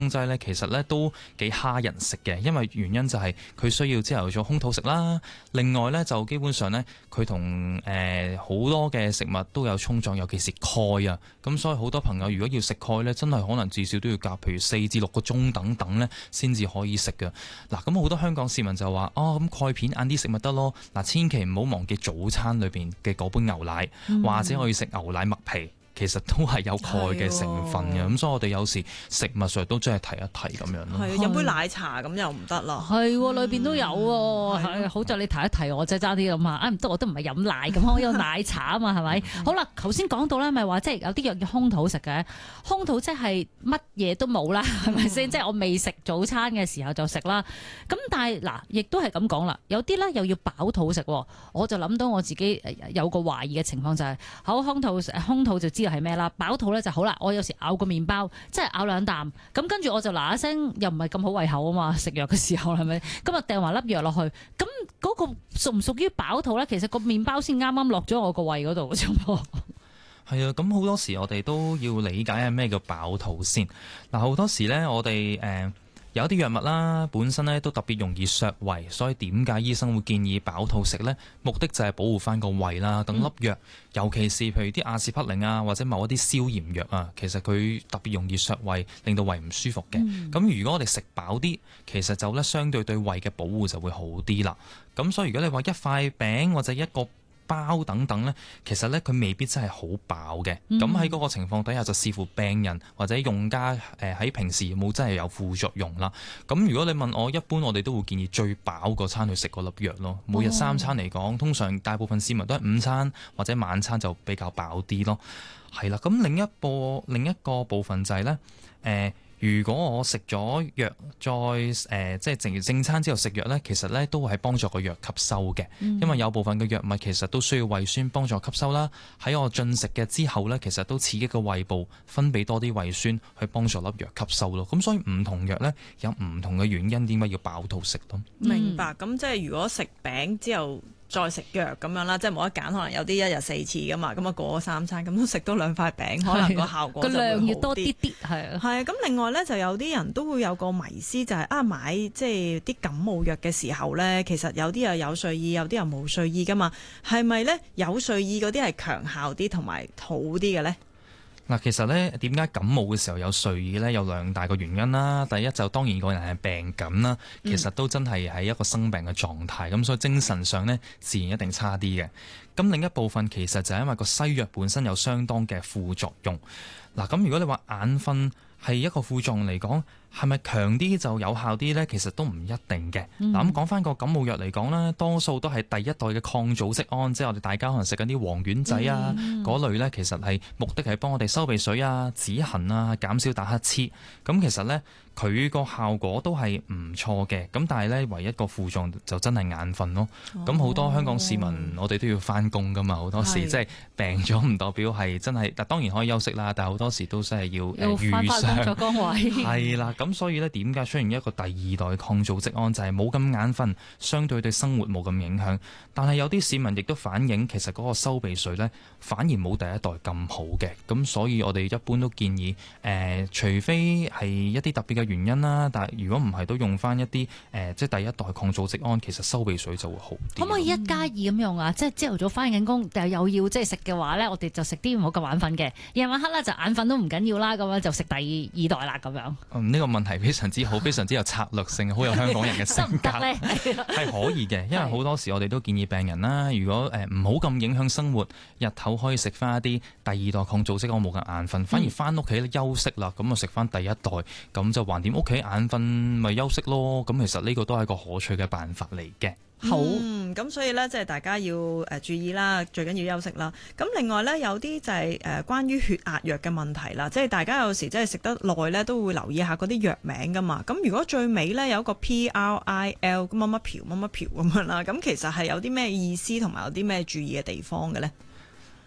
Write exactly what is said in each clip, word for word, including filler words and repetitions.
劑咧，其實咧都幾蝦人食嘅，因為原因就係佢需要朝頭早空肚食啦。另外咧就基本上咧，佢同誒好多嘅食物都有衝撞，尤其是鈣啊。咁所以好多朋友如果要食鈣咧，真係可能至少都要隔譬如四至六個鐘等等咧，先至可以食嘅。嗱，咁好多香港市民就話：哦，咁鈣片晏啲食咪得咯。嗱，千祈唔好忘記早餐裏邊嘅嗰杯牛奶，嗯、或者可以食牛奶麥皮。其實都係有鈣嘅成分嘅，咁所以我哋有時食物上都真係提一提咁樣咯。 係飲杯奶茶咁又唔得啦。 係裏邊都有喎，係好在你提一提我，即係爭啲咁啊！啊唔得，我都唔係飲奶咁，我有奶茶啊嘛，係咪？好啦，頭先講到咧，咪話即係有啲藥要空肚食嘅，空肚即係乜嘢都冇啦，係咪先？即係我未食早餐嘅時候就食啦。咁但係嗱，亦都係咁講啦，有啲咧又要飽肚食，我就諗到我自己有個懷疑嘅情況就係，好空肚空肚就知道係咩啦，飽肚咧就好啦。我有時咬個麵包，即係咬兩啖，咁跟住我就嗱一聲，又唔係咁好胃口啊嘛。食藥嘅時候係咪？咁啊掟埋粒藥落去，咁嗰個屬唔屬於飽肚咧？其實個麵包先啱啱落咗我個胃嗰度嘅啫噃。 係啊，咁好多時我哋都要理解係咩叫飽肚先。嗱，好多時咧我哋誒。呃有啲藥物啦，本身咧都特別容易削胃，所以點解醫生會建議飽肚食呢？目的就係保護翻個胃啦。等粒藥，尤其是譬如啲阿士匹靈啊，或者某一啲消炎藥啊，其實佢特別容易削胃，令到胃唔舒服嘅。咁、嗯、如果我哋食飽啲，其實就咧相對對胃嘅保護就會好啲啦。咁所以如果你話一塊餅或者一個包等等呢，其實呢，佢未必真係好飽嘅。咁喺嗰個情況底下，就視乎病人或者用家誒喺、呃、平時有冇真係有副作用啦。咁如果你問我，一般我哋都會建議最飽個餐去食嗰粒藥咯。每日三餐嚟講，通常大部分市民都係午餐或者晚餐就比較飽啲咯。係啦，咁另一部另一個部分就係、是、呢。誒、呃。如果我食咗藥，再誒、呃、即係正正餐之後食藥呢，其實呢都係幫助個藥吸收嘅，嗯、因為有部分嘅藥物其實都需要胃酸幫助吸收啦。喺我進食嘅之後呢，其實都刺激個胃部分泌多啲胃酸去幫助粒藥吸收咯。咁所以唔同藥呢，有唔同嘅原因，點解要飽肚食咯？ 明白。咁即係如果食餅之後再食藥咁樣啦，即係冇得揀，可能有啲一日四次噶嘛，咁啊過咗三餐，咁都食多兩塊餅，可能個效果就會好啲。個量要多啲啲，係啊。係啊，咁另外咧就有啲人都會有個迷思，就係、是、啊買即係啲感冒藥嘅時候咧，其實有啲又有睡意，有啲又冇睡意噶嘛，係咪咧有睡意嗰啲係強效啲同埋好啲嘅咧？ 嗱，其實咧點解感冒嘅時候有睡意咧？有兩大個原因啦。第一就當然個人係病緊啦，其實都真係喺一個生病嘅狀態，咁、嗯、所以精神上咧自然一定差啲嘅。咁另一部分其實就係因為個西藥本身有相當嘅副作用。嗱，咁如果你話眼瞓係一個副作用嚟講，係咪強啲就有效啲呢？其實都唔一定嘅。嗱、嗯，咁講翻個感冒藥嚟講啦，多數都係第一代嘅抗組織胺，即係我哋大家可能食緊啲黃丸仔啊嗰、嗯、類呢，其實係目的係幫我哋收鼻水啊、止痕啊、減少打乞嗤。咁其實呢，佢個效果都係唔錯嘅。咁但係呢，唯一個副作用就真係眼瞓咯。咁好、哦、多香港市民，我哋都要翻工噶嘛，好多時是即係病咗唔代表係真係，但當然可以休息啦。但係好多時都真係要誒預上工作崗位。係啦。咁所以咧，點解出現一個第二代抗組織胺就係冇咁眼瞓，相對對生活冇咁影響。但係有啲市民亦都反映，其實嗰個收鼻水咧，反而冇第一代咁好嘅。咁所以我哋一般都建議，誒、呃，除非係一啲特別嘅原因啦，但係如果唔係，都用翻一啲誒、呃，即係第一代抗組織胺，其實收鼻水就會好啲。 可唔可以一加二咁用啊？即係朝頭早翻緊工，但係又要即係食嘅話咧，我哋就食啲唔好咁眼瞓嘅。夜晚黑咧就眼瞓都唔緊要啦，咁樣就食第二代啦，咁樣。 嗯，呢、這個問題非常之好，非常之有策略性，好有香港人嘅性格。係可以嘅，因為好多時我哋都建議病人啦，如果誒唔好咁影響生活，日頭可以食翻一啲第二代抗組織胺，冇咁眼瞓，反而翻屋企休息啦，咁啊食翻第一代，咁就橫掂屋企眼瞓咪休息咯。咁其實呢個都係一個可取嘅辦法嚟嘅。 好，咁、嗯、所以咧，即係大家要誒注意啦，最緊要休息啦。咁另外咧，有啲就係誒關於血壓藥嘅問題啦，即係大家有時即係食得耐咧，都會留意下嗰啲藥名噶嘛。咁如果最尾咧有一個 P R I L 乜乜嫖乜乜嫖咁樣啦，咁其實係有啲咩意思同埋有啲咩注意嘅地方嘅咧？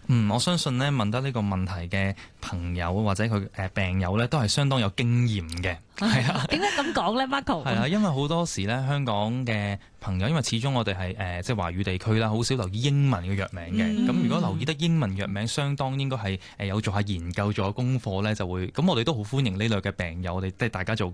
嗯，我相信呢問得呢個問題嘅朋友或者佢誒病友呢，都係相當有經驗嘅。係啊， 點解咁講咧 Marco？ 係啊，因為好多時咧，香港嘅朋友，因為始終我哋係誒即係華語地區啦，好少留意英文嘅藥名嘅。咁、嗯、如果留意得英文藥名，相當應該係誒有做下研究、做下功課咧，就會咁我哋都好歡迎呢類嘅病友，我哋即係大家做